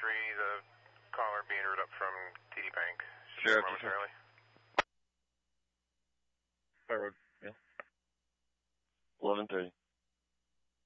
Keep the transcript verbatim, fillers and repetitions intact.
three, the caller being routed up from T D Bank. Sure. Momentarily. Fire Road, yeah. eleven thirty.